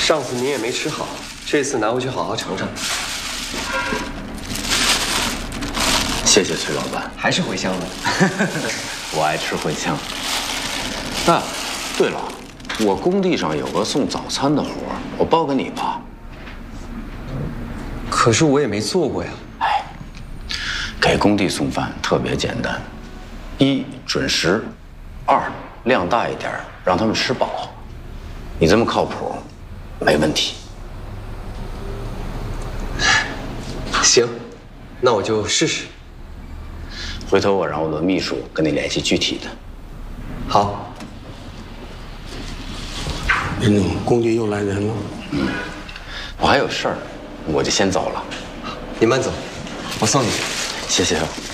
上次你也没吃好，这次拿回去好好尝尝。 谢谢崔老板， 还是茴香的。 我爱吃茴香。啊，对了，我工地上有个送早餐的活儿，我包给你吧。 可是我也没做过呀。 哎，给工地送饭特别简单，一准时，二量大一点，让他们吃饱。你这么靠谱，没问题。 行，那我就试试。 回头我让我的秘书跟你联系具体的。 好。 林总，工地又来人了。 我还有事儿，我就先走了。 你慢走，我送你。 谢谢。